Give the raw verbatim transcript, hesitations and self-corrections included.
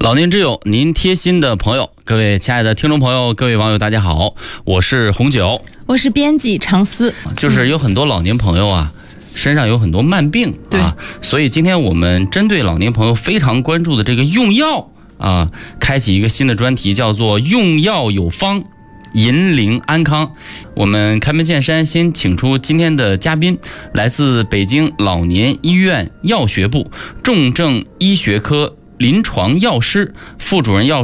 老年之友，您贴心的朋友，各位亲爱的听众朋友，各位网友，大家好，我是红九， 我是编辑常思。 就是有很多老年朋友啊，身上有很多慢病啊，所以今天我们针对老年朋友非常关注的这个用药啊，开启一个新的专题，叫做用药有方，银龄安康。我们开门见山，先请出今天的嘉宾，来自北京老年医院药学部重症医学科临床药师、副主任药